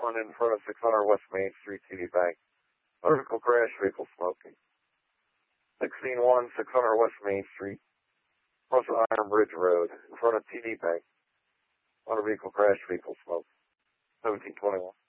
one in front of 600 West Main Street, TD Bank. Motor vehicle crash, vehicle smoking. 16-1, 600 West Main Street, across the Iron Bridge Road, in front of TD Bank. Motor vehicle crash, vehicle smoke. 1721.